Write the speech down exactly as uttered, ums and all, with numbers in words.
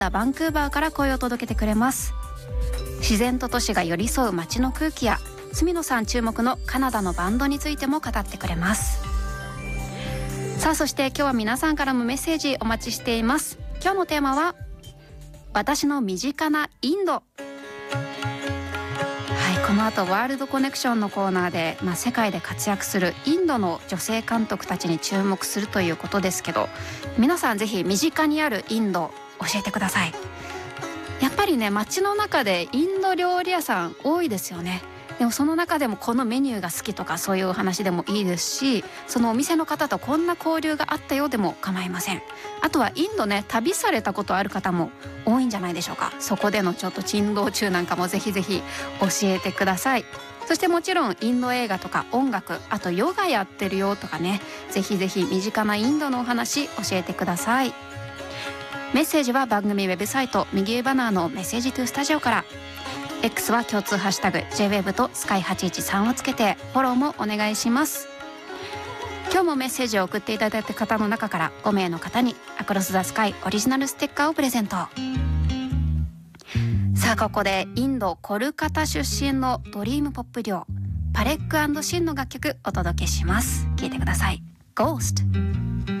バンクーバーから声を届けてくれます。自然と都市が寄り添う街の空気や住野さん注目のカナダのバンドについても語ってくれます。さあ、そして今日は皆さんからもメッセージお待ちしています。今日のテーマは私の身近なインド。はい、この後ワールドコネクションのコーナーで、まあ、世界で活躍するインドの女性監督たちに注目するということですけど、皆さんぜひ身近にあるインド教えてください。やっぱりね、街の中でインド料理屋さん多いですよね。でもその中でもこのメニューが好きとかそういうお話でもいいですし、そのお店の方とこんな交流があったようでも構いません。あとはインドね、旅されたことある方も多いんじゃないでしょうか。そこでのちょっと珍道中なんかもぜひぜひ教えてください。そしてもちろんインド映画とか音楽、あとヨガやってるよとかね、ぜひぜひ身近なインドのお話教えてください。メッセージは番組ウェブサイト右上バナーのメッセージトゥスタジオから、 X は共通ハッシュタグ ジェイウェーブ とスカイはちいちさんをつけてフォローもお願いします。今日もメッセージを送っていただいた方の中からご名の方にアクロスザスカイオリジナルステッカーをプレゼント。さあ、ここでインドコルカタ出身のドリームポップデュオパレック&シンの楽曲お届けします。聴いてください。 Ghost。